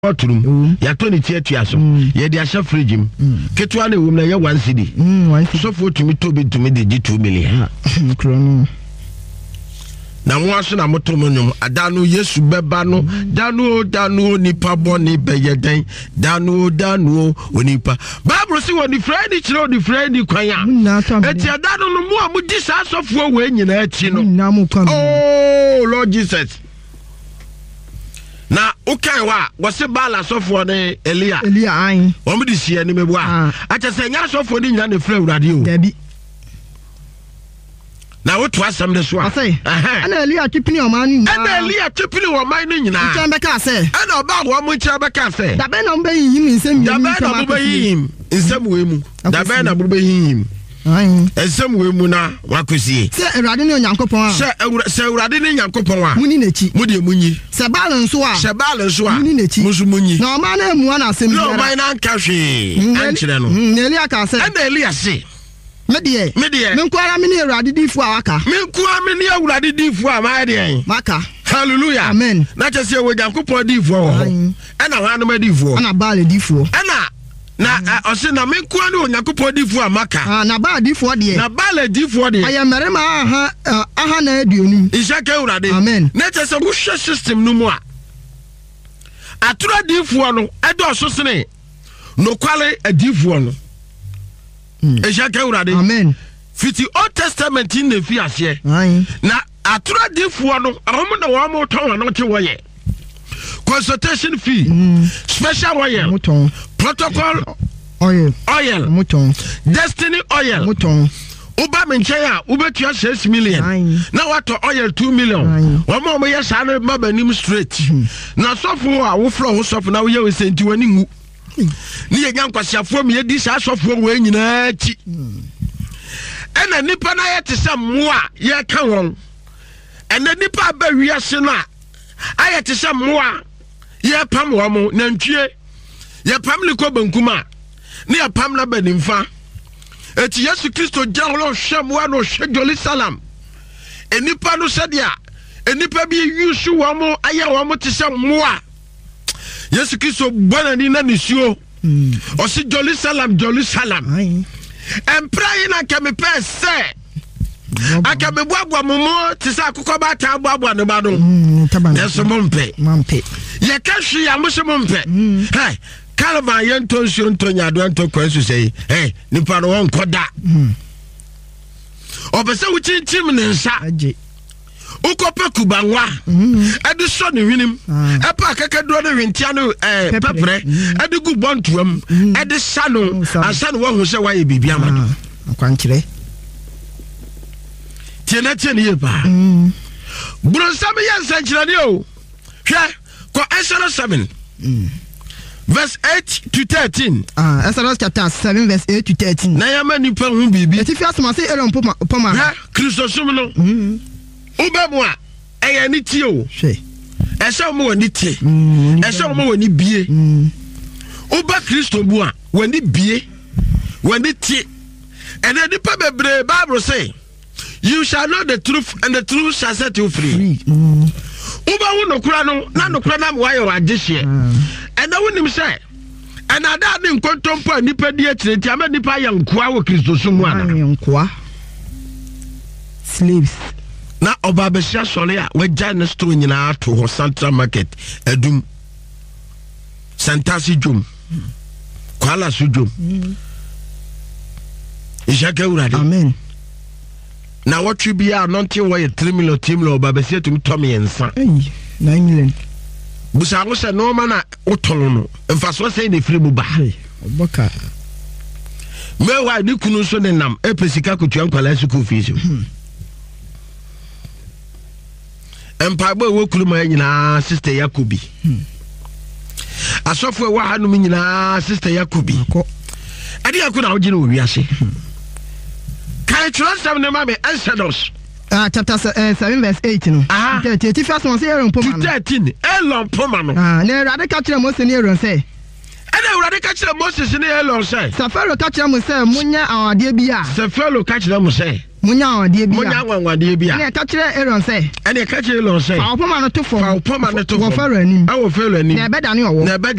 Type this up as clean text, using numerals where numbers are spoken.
Watrum, Yatoni Tiaso, Yadia Shafrigim, Ketuane woman, ya 1 CD. So for to me to be to me the 2 million. Na mwaso na motomonum adanu Yesu bebano danu nipa boni beyeden danu onipa Bible say woni friend chiro di friend kwanya eti adanu no mu amudi sa asofo we nyina achi no oh Lord Jesus na ukai wa wose bala asofo ne Elia ayin omudi sie ni mebua acha se nya asofo ni nyina ne fra urade o dabi na what was some the swap? I say, and Elia keeping your money, and Elia keeping your money in Chambaka say, and about one which Chambaka say, the Ben obey him in some way, the Ben obey him. And some way, Muna, Wakusi, Sir Radin Yankopon, Sir Radin Yankopon, Muninechi, Mudi, Sabalans, Muninechi, Musumuni, no man, one as him, no mine and Kashi, and Elia Cassa, and Elia say. Medie menkwara mini urade difu awaka menkwara mini urade difu amade maka hallelujah amen na chese we Yankopon difu ho ena hanu ma difu na baale difu ena na ose na menkwara ni Yankopon difu amaka na baale difu de na baale difu de ayamerema aha na aduonu ishake urade amen na chese wo hwe system no mu a atura difu no edo so sene no kwale adifu no Amen. Fiti Old Testament in the Fiasie. Na atura difuo no ahomo na wa mo ton no che woye. Consultation fee. Special oil. Protocol oil. Muton. Destiny oil. Muton. Uba menchaya ubetua 6 million. Na wato oil 2 million. Wa mo ye sa na mabanim straight. Na sofo a wo fro ho sofo na wo ye we senti wani ngu. Ni ye nyankwasiafo me di sa asofo we nyina chi ena nipa na ye tese moa ye ka won ena nipa ba wiase no a aye tese moa ye pam wo mo nantwie ye pam liko bankuma ni ye pam na banimfa eti Yesu Kristo janlo hwemwa no hwe Jerusalem enipa no sedia enipa bi yusu wo mo aye wo mo tese moa Yesu Kristo bwana ni na nisio osi Jerusalem empire na kame pese akabe boabua momo tisa akukọ ba ta boabua ne ba do yeso mompe ye kahwe ya moso mompe hey kalma ye ntonsuo ntonya do nto kwansu sei hey nipa no won koda obese wuchinchim ne nsa ukope kubanwa edi so ne hwinim epa akakaduro ne hwentia no pepre edi gu bontuam edi sano asano wo hu se wa ye bibia mado akwankire tiena ye ba bro sabe ye sanchirade o hwe ko Exodus 7 verse 8 to 13 Exodus chapter 7 verse 8 to 13 na yama nipa hu bibia ti fi asoma se Aaron poma Kristo sum no Ubemwa eye ni tie o ese mo woni tie ese mo woni bie uba Kristo bu a woni bie woni tie and the bebre Bible say you shall know the truth and the truth shall set you free uba wo nokura no na nokura na wa ye wa gihye and wonim say and ada ni nkontompo nipa di akire ti ama nipa ya nkoa wo Kristo sumu ana nkoa slaves na obabesia sole a wagya ne store nyina to ho Central Market adum Santasi jum kwala sujum ishaka urade amen na watwe bia nonte wo ye 3 million team lo obabesia tum tomi ensa 9 million busa ngo se no ma na otono no mfa so se ne firi mu ba oboka mewa ni kunu so ne nam epesika kotua nkwala school fees Empire wo kuluma nyina sister Yakobi asofo wa hanu nyina sister Yakobi ade yakuna ogine wo wiase kai trust them na me Exodus chapter 7 verse 8 no 30 first one say Aaron poma no 13 Aaron poma no na Urade ka kire Moses ne Aaron say ene Urade ka kire Moses ne Aaron say Safaro ka kire mo say munya awade bia Safaro ka kire mo say munya ode bi munya wanwade bi a ene ka kire Aaron say ene ka kire Aaron say fa opoma no to fo fa opoma no to fo wo fa rani a wo fa rani na be da ne owo